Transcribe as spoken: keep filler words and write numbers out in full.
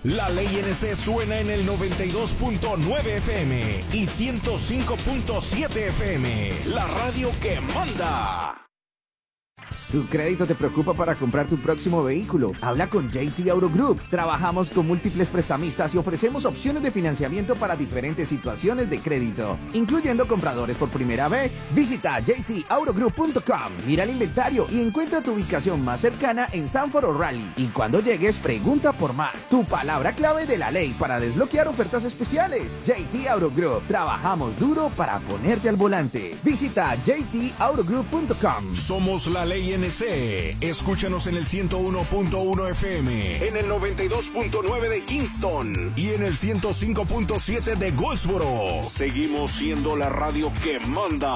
La Ley N C suena en el noventa y dos punto nueve F M y ciento cinco punto siete F M. La radio que manda. ¿Tu crédito te preocupa para comprar tu próximo vehículo? Habla con J T Auto Group. Trabajamos con múltiples prestamistas y ofrecemos opciones de financiamiento para diferentes situaciones de crédito, incluyendo compradores por primera vez. Visita j t auto group punto com, mira el inventario y encuentra tu ubicación más cercana en Sanford o Raleigh. Y cuando llegues, pregunta por Mark, tu palabra clave de la ley para desbloquear ofertas especiales. J T Auto Group. Trabajamos duro para ponerte al volante. Visita j t auto group punto com. Somos la Ley N C. Escúchanos en el ciento uno punto uno F M, en el noventa y dos punto nueve de Kingston y en el ciento cinco punto siete de Goldsboro. Seguimos siendo la radio que manda.